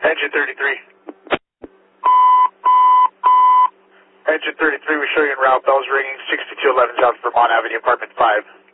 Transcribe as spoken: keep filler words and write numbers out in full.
Engine thirty-three. Engine thirty-three, we show you en route. Bells ringing, sixty-two eleven South Vermont Avenue, apartment five.